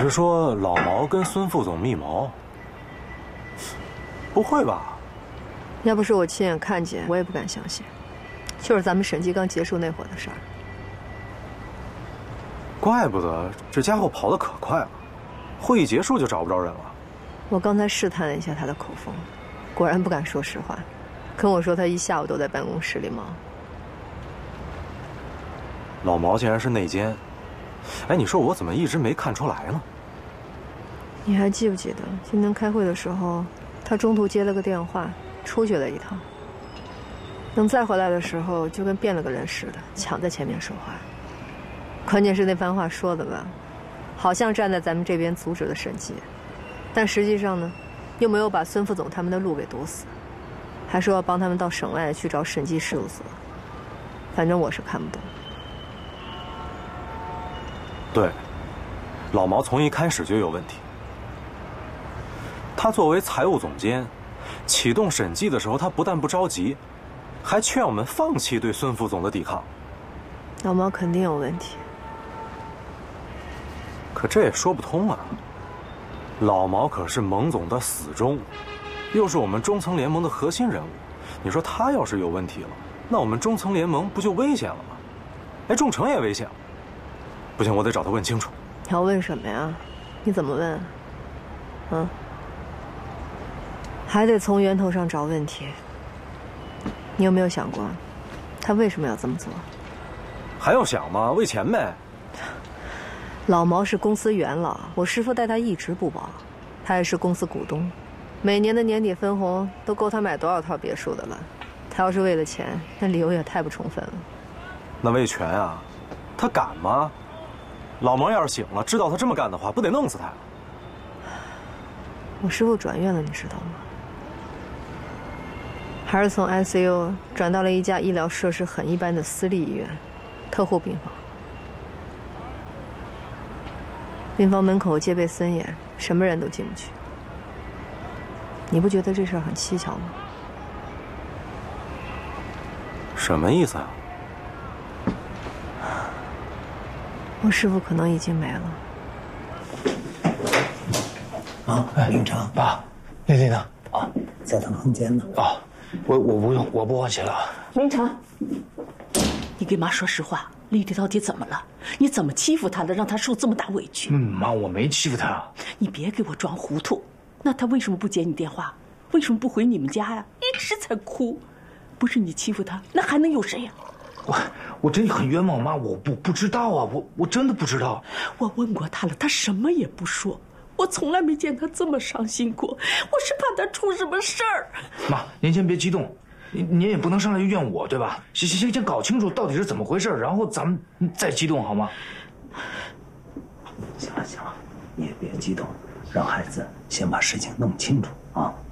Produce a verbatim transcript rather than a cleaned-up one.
是说老毛跟孙副总密谋？不会吧？ 要不是我亲眼看见，我也不敢相信。就是咱们审计刚结束那会儿的事儿。 怪不得这家伙跑得可快了，会议结束就找不着人了。 我刚才试探了一下他的口风，果然不敢说实话，跟我说他一下午都在办公室里忙。 老毛竟然是内奸，哎，你说我怎么一直没看出来呢？ 你还记不记得今天开会的时候，他中途接了个电话，出去了一趟。等再回来的时候，就跟变了个人似的，抢在前面说话。关键是那番话说的吧，好像站在咱们这边阻止了审计，但实际上呢，又没有把孙副总他们的路给堵死，还说要帮他们到省外去找审计事务所。反正我是看不懂。 对，老毛从一开始就有问题。他作为财务总监，启动审计的时候，他不但不着急，还劝我们放弃对孙副总的抵抗。 老毛肯定有问题。 可这也说不通啊！老毛可是蒙总的死忠，又是我们中层联盟的核心人物。你说他要是有问题了，那我们中层联盟不就危险了吗？哎，众诚也危险了。不行，我得找他问清楚。 你要问什么呀？你怎么问？嗯？还得从源头上找问题。你有没有想过，他为什么要这么做？ 还用想吗？为钱呗。 老毛是公司元老，我师父待他一直不薄，他也是公司股东，每年的年底分红都够他买多少套别墅的了。他要是为了钱，那理由也太不充分了。 那为权啊，他敢吗？老毛要是醒了，知道他这么干的话，不得弄死他？ 我师父转院了，你知道吗？还是从 I C U 转到了一家医疗设施很一般的私立医院，特护病房。病房门口戒备森严，什么人都进不去。你不觉得这事儿很蹊跷吗？ 什么意思啊？ 我师父可能已经没了。 啊，明成， 爸，丽丽呢？ 啊，在他房间呢。 啊，我我不用，我不换鞋了。 明成，你给妈说实话，丽丽到底怎么了？你怎么欺负她的，让她受这么大委屈？ 嗯，妈，我没欺负她。 你别给我装糊涂。那她为什么不接你电话？为什么不回你们家呀？一直在哭。不是你欺负她，那还能有谁呀？ 我我真的很冤枉，妈，我不不知道啊，我我真的不知道。 我问过她了，她什么也不说。我从来没见她这么伤心过，我是怕她出什么事儿。 妈，您先别激动，您您也不能上来就怨我，对吧？先先先搞清楚到底是怎么回事，然后咱们再激动，好吗？ 行了行了，你也别激动，让孩子先把事情弄清楚啊。